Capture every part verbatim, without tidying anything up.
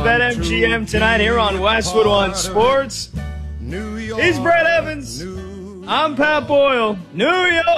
BetMGM tonight here on Westwood One Sports. He's Brett Evans. I'm Pat Boyle. New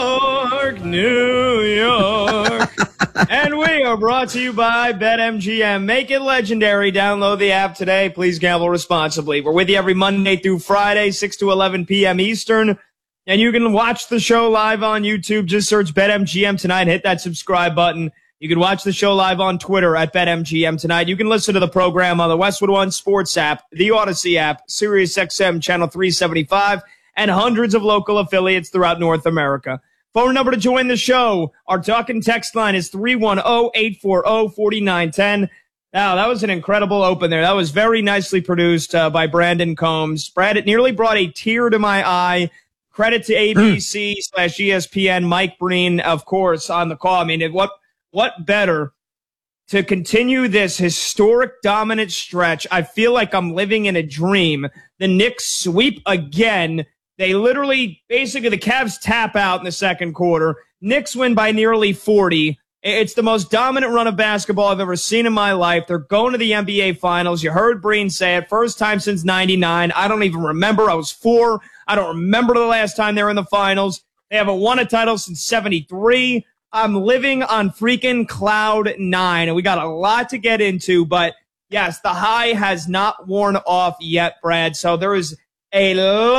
York, New York. And we are brought to you by BetMGM. Make it legendary. Download the app today. Please gamble responsibly. We're with you every Monday through Friday, six to eleven p.m. Eastern. And you can watch the show live on YouTube. Just search BetMGM tonight. Hit that subscribe button. You can watch the show live on Twitter at BetMGM tonight. You can listen to the program on the Westwood One Sports app, the Odyssey app, SiriusXM Channel three seventy-five, and hundreds of local affiliates throughout North America. Phone number to join the show. Our talk and text line is three one zero, eight four zero, four nine one zero. Now, that was an incredible open there. That was very nicely produced uh, by Brandon Combs. Brad, it nearly brought a tear to my eye. Credit to A B C slash E S P N, Mike Breen, of course, on the call. I mean, it, what what better to continue this historic dominant stretch? I feel like I'm living in a dream. The Knicks sweep again. They literally, basically, the Cavs tap out in the second quarter. Knicks win by nearly forty. It's the most dominant run of basketball I've ever seen in my life. They're going to the N B A Finals. You heard Breen say it. First time since ninety-nine. I don't even remember. I was four. I don't remember the last time they were in the finals. They haven't won a title since seventy-three. I'm living on freaking cloud nine, and we got a lot to get into. But, yes, the high has not worn off yet, Brad. So there is a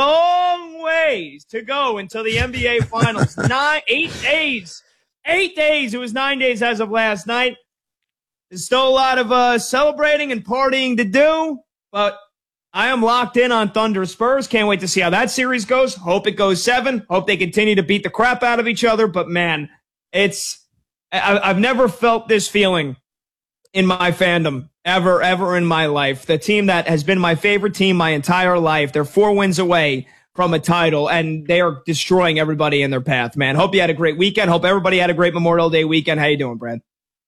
long ways to go until the N B A Finals. Nine, eight days. Eight days. It was nine days as of last night. There's still a lot of uh, celebrating and partying to do, but I am locked in on Thunder Spurs. Can't wait to see how that series goes. Hope it goes seven. Hope they continue to beat the crap out of each other. But, man, it's I, I've never felt this feeling in my fandom ever, ever in my life. The team that has been my favorite team my entire life, they're four wins away from a title, and they are destroying everybody in their path, man. Hope you had a great weekend. Hope everybody had a great Memorial Day weekend. How you doing, Brad?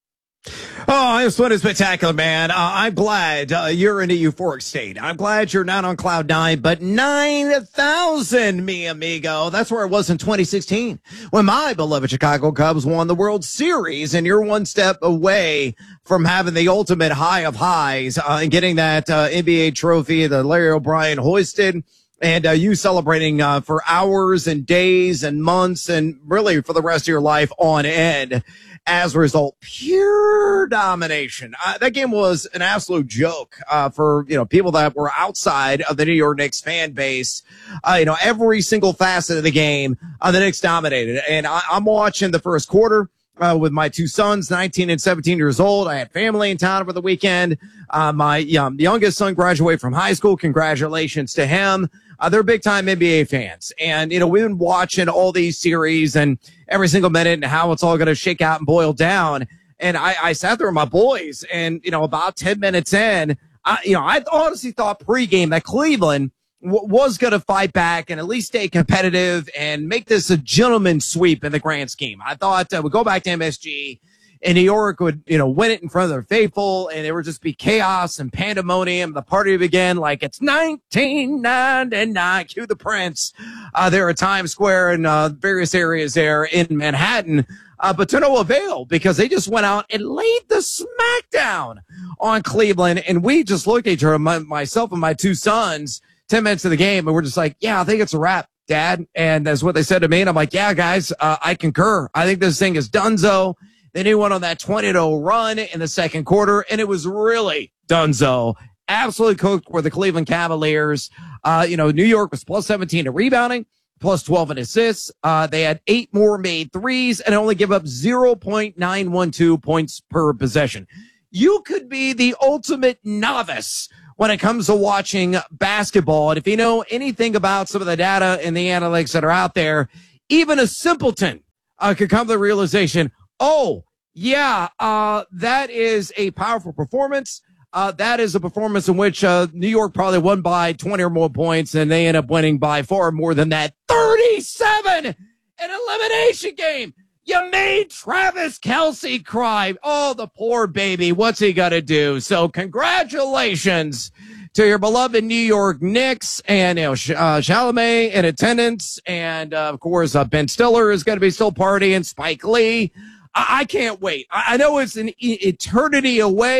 Oh, this one is spectacular, man. Uh, I'm glad uh, you're in a euphoric state. I'm glad you're not on cloud nine, but nine thousand, mi amigo. That's where I was in twenty sixteen when my beloved Chicago Cubs won the World Series, and you're one step away from having the ultimate high of highs uh, and getting that uh, N B A trophy that Larry O'Brien hoisted. And uh, you celebrating uh, for hours and days and months and really for the rest of your life on end. As a result, pure domination. Uh, that game was an absolute joke uh, for, you know, people that were outside of the New York Knicks fan base. Uh, you know, every single facet of the game, uh, the Knicks dominated. And I, I'm watching the first quarter. Uh, with my two sons, nineteen and seventeen years old. I had family in town over the weekend. Uh, my um, youngest son graduated from high school. Congratulations to him. Uh, they're big time N B A fans. And, you know, we've been watching all these series and every single minute and how it's all going to shake out and boil down. And I, I sat there with my boys and, you know, about ten minutes in, I, you know, I honestly thought pregame that Cleveland w- was going to fight back and at least stay competitive and make this a gentleman's sweep in the grand scheme. I thought uh, we'd go back to M S G and New York would, you know, win it in front of their faithful, and it would just be chaos and pandemonium. The party would begin like it's nineteen ninety-nine. Cue the Prince uh, there at Times Square and uh, various areas there in Manhattan. Uh, but to no avail, because they just went out and laid the smackdown on Cleveland. And we just looked at each other, my, myself and my two sons, ten minutes of the game, and we're just like, yeah, I think it's a wrap, Dad. And that's what they said to me. And I'm like, yeah, guys, uh, I concur. I think this thing is donezo. Then he went on that twenty to oh run in the second quarter, and it was really donezo. Absolutely cooked were the Cleveland Cavaliers. Uh, you know, New York was plus seventeen in rebounding, plus twelve in assists. Uh, they had eight more made threes and only give up zero point nine one two points per possession. You could be the ultimate novice when it comes to watching basketball. And if you know anything about some of the data and the analytics that are out there, even a simpleton uh, could come to the realization, oh, yeah, uh, that is a powerful performance. Uh, that is a performance in which uh, New York probably won by twenty or more points, and they end up winning by far more than that. thirty-seven! An elimination game! You made Travis Kelce cry. Oh, the poor baby. What's he got to do? So congratulations to your beloved New York Knicks, and, you know, uh, Chalamet in attendance, and, uh, of course, uh, Ben Stiller is going to be still partying, Spike Lee. I, I can't wait. I, I know it's an e- eternity away,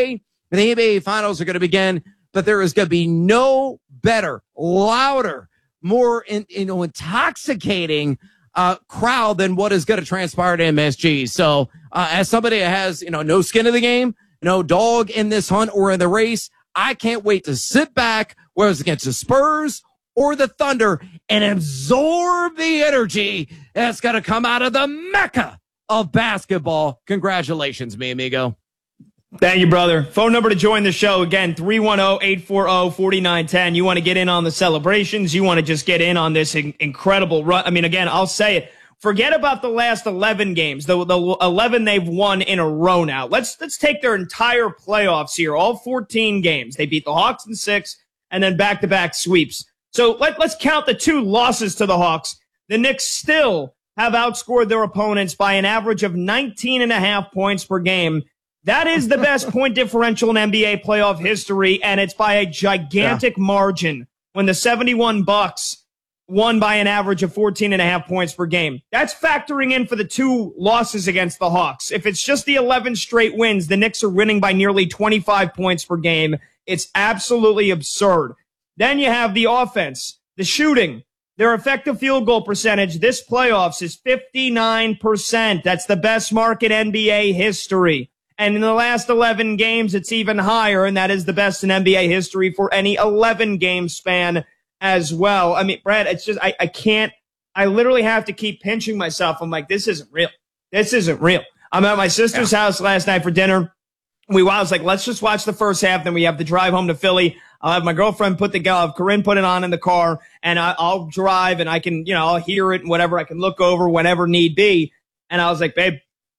and the N B A Finals are going to begin, but there is going to be no better, louder, more in, you know, intoxicating uh, crowd than what is going to transpire at M S G. So uh, as somebody that has, you know, no skin in the game, no dog in this hunt or in the race, I can't wait to sit back, whether it's against the Spurs or the Thunder, and absorb the energy that's going to come out of the Mecca of basketball. Congratulations, mi amigo. Thank you, brother. Phone number to join the show, again, three one zero, eight four zero, four nine one zero. You want to get in on the celebrations. You want to just get in on this in- incredible run. I mean, again, I'll say it. Forget about the last eleven games, the, the eleven they've won in a row now. Let's let's take their entire playoffs here, all fourteen games. They beat the Hawks in six, and then back-to-back sweeps. So let, let's count the two losses to the Hawks. The Knicks still have outscored their opponents by an average of nineteen and a half points per game. That is the best point differential in N B A playoff history, and it's by a gigantic yeah. margin when the seventy-one Bucks won by an average of fourteen and a half points per game. That's factoring in for the two losses against the Hawks. If it's just the eleven straight wins, the Knicks are winning by nearly twenty-five points per game. It's absolutely absurd. Then you have the offense, the shooting. Their effective field goal percentage this playoffs is fifty-nine percent. That's the best mark in N B A history. And in the last eleven games, it's even higher, and that is the best in N B A history for any eleven-game span as well. I mean, Brad, it's just, I, I can't, I literally have to keep pinching myself. I'm like, this isn't real. This isn't real. I'm at my sister's yeah. house last night for dinner. We, I was like, let's just watch the first half, then we have to drive home to Philly. I'll have my girlfriend put the, I'll have Corinne put it on in the car, and I, I'll drive, and I can, you know, I'll hear it and whatever. I can look over whenever need be. And I was like, babe,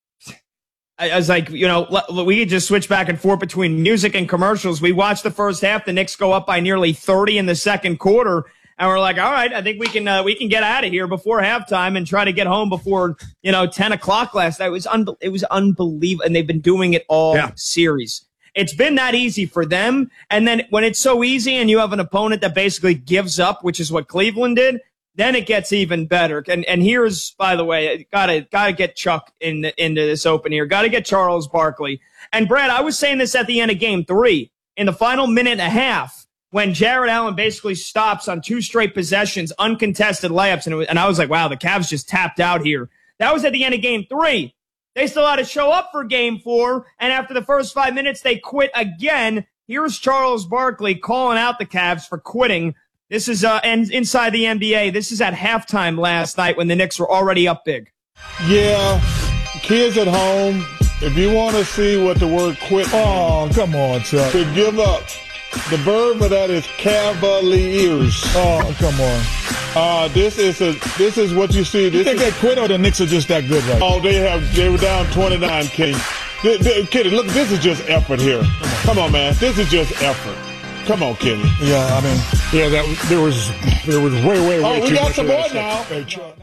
I was like, you know, we could just switch back and forth between music and commercials. We watched the first half. The Knicks go up by nearly thirty in the second quarter. And we're like, all right, I think we can uh, we can get out of here before halftime and try to get home before, you know, ten o'clock last night. It was, un- it was unbelievable. And they've been doing it all yeah. series. It's been that easy for them. And then when it's so easy and you have an opponent that basically gives up, which is what Cleveland did, then it gets even better. And and here's, by the way, gotta gotta get Chuck in into this open here. Gotta get Charles Barkley. And Brad, I was saying this at the end of game three, in the final minute and a half, when Jared Allen basically stops on two straight possessions, uncontested layups, and, it was, and I was like, wow, the Cavs just tapped out here. That was at the end of game three. They still had to show up for game four, and after the first five minutes, they quit again. Here's Charles Barkley calling out the Cavs for quitting. This is uh, and inside the N B A. This is at halftime last night when the Knicks were already up big. Yeah, kids at home, if you want to see what the word quit means, oh, come on, Chuck. To give up. The verb of that is cavaliers. Oh, come on. Uh, this is a this is what you see. This you think is, they quit or the Knicks are just that good right now? Oh, they have they were down twenty-nine, Kenny. They, they, Kenny, look, this is just effort here. Come on, man. This is just effort. Come on, Kenny. Yeah, I mean, yeah, that there was there was way, way, way oh, too we got much some of more that now. stuff.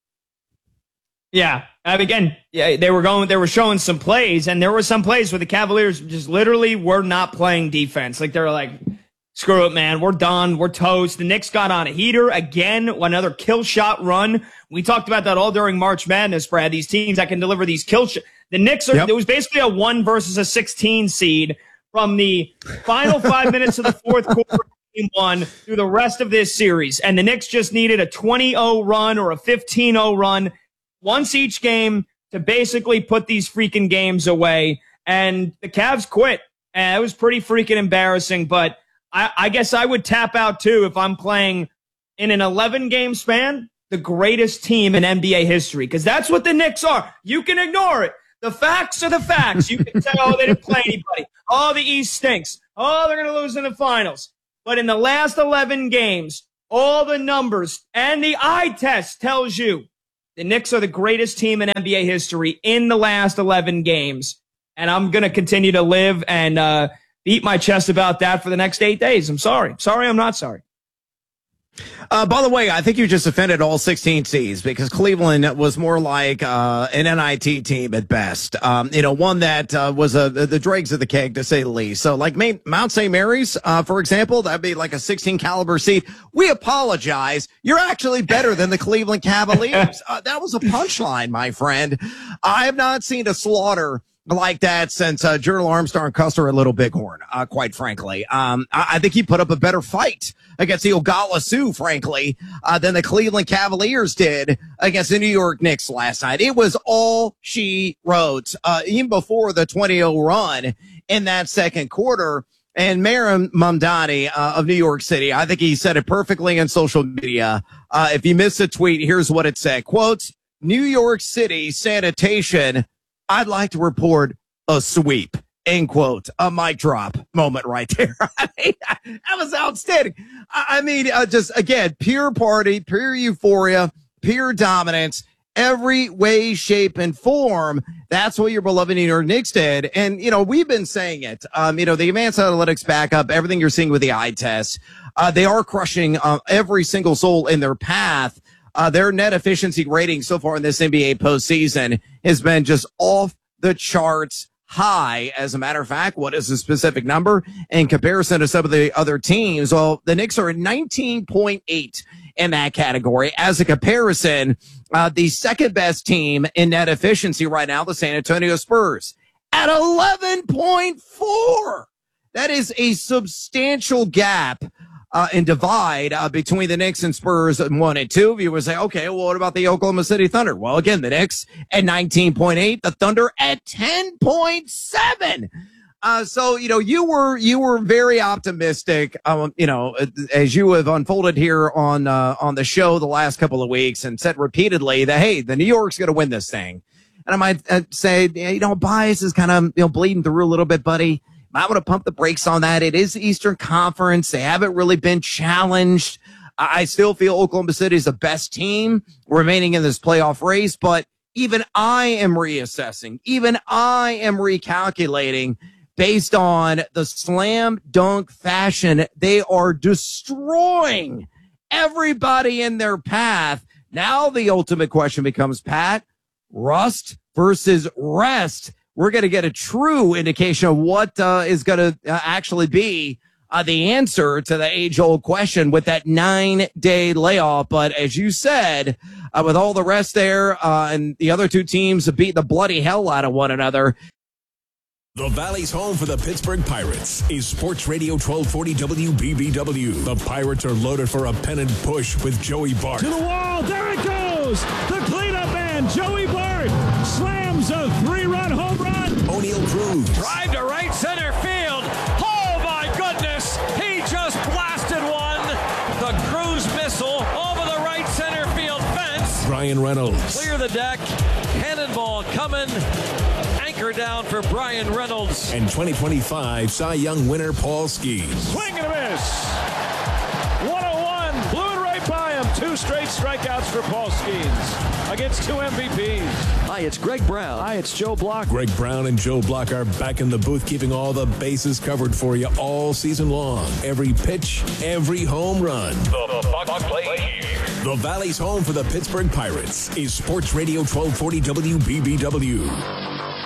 Yeah, I mean, again, yeah, they were going, they were showing some plays, and there were some plays where the Cavaliers just literally were not playing defense. Like they were like, screw it, man, we're done, we're toast. The Knicks got on a heater again, another kill shot run. We talked about that all during March Madness, Brad. These teams that can deliver these kill shots. The Knicks are, yep. It was basically a one versus a sixteen seed. From the final five minutes of the fourth quarter, game one, through the rest of this series. And the Knicks just needed a twenty oh run or a fifteen oh run once each game to basically put these freaking games away. And the Cavs quit. And it was pretty freaking embarrassing. But I, I guess I would tap out, too, if I'm playing in an eleven-game span, the greatest team in N B A history. Because that's what the Knicks are. You can ignore it. The facts are the facts. You can say, oh, they didn't play anybody. Oh, the East stinks. Oh, they're going to lose in the finals. But in the last eleven games, all the numbers and the eye test tells you the Knicks are the greatest team in N B A history in the last eleven games. And I'm going to continue to live and uh, beat my chest about that for the next eight days. I'm sorry. Sorry, I'm not sorry. Uh, by the way, I think you just offended all sixteen C's because Cleveland was more like uh, an N I T team at best. Um, you know, one that uh, was a, the dregs of the cake, to say the least. So, like Mount Saint Mary's, uh, for example, that'd be like a sixteen caliber seed. We apologize. You're actually better than the Cleveland Cavaliers. Uh, that was a punchline, my friend. I have not seen a slaughter like that since uh, Journal Armstrong Custer a little bighorn, uh, quite frankly. Um, I, I think he put up a better fight against the Ogala Sioux, frankly, uh, than the Cleveland Cavaliers did against the New York Knicks last night. It was all she wrote, uh, even before the twenty oh run in that second quarter. And Mayor Mamdani uh, of New York City, I think he said it perfectly on social media. Uh, if you missed a tweet, here's what it said. Quote, New York City sanitation, I'd like to report a sweep, end quote, a mic drop moment right there. I mean, that was outstanding. I mean, uh, just, again, pure party, pure euphoria, pure dominance, every way, shape, and form. That's what your beloved New York Knicks did. And, you know, we've been saying it. Um, you know, the advanced analytics backup, everything you're seeing with the eye test, uh, they are crushing uh, every single soul in their path. Uh, their net efficiency rating so far in this N B A postseason has been just off the charts high. As a matter of fact, what is the specific number in comparison to some of the other teams? Well, the Knicks are at nineteen point eight in that category. As a comparison, uh, the second best team in net efficiency right now, the San Antonio Spurs, at eleven point four. That is a substantial gap. Uh, and divide uh, between the Knicks and Spurs and one and two. You would say, okay, well, what about the Oklahoma City Thunder? Well, again, the Knicks at nineteen point eight, the Thunder at ten point seven. Uh, so, you know, you were, you were very optimistic, um, you know, as you have unfolded here on, uh, on the show the last couple of weeks and said repeatedly that, hey, the New York's going to win this thing. And I might uh, say, you know, bias is kind of, you know, bleeding through a little bit, buddy. I want to pump the brakes on that. It is the Eastern Conference. They haven't really been challenged. I still feel Oklahoma City is the best team remaining in this playoff race, but even I am reassessing. Even I am recalculating based on the slam dunk fashion. They are destroying everybody in their path. Now the ultimate question becomes, Pat, rust versus rest. We're going to get a true indication of what uh, is going to uh, actually be uh, the answer to the age-old question with that nine-day layoff. But as you said, uh, with all the rest there uh, and the other two teams have beat the bloody hell out of one another. The Valley's home for the Pittsburgh Pirates is Sports Radio twelve forty W B B W. The Pirates are loaded for a pennant push with Joey Bart. To the wall, there it goes! The cleanup man, Joey Bart, slams a three-run home run. O'Neal Cruz. Drive to right center field. Oh, my goodness! He just blasted one. The Cruz missile over the right center field fence. Brian Reynolds. Clear the deck. Cannonball coming. Anchor down for Brian Reynolds. And twenty twenty-five Cy Young winner Paul Skeens. Swing and a miss. one oh one. Blew it right by him. Two straight strikeouts for Paul Skeens against two M V Ps. Hi, it's Greg Brown. Hi, it's Joe Block. Greg Brown and Joe Block are back in the booth, keeping all the bases covered for you all season long. Every pitch, every home run. The, the Buck play here. The Valley's home for the Pittsburgh Pirates is Sports Radio twelve forty W B B W.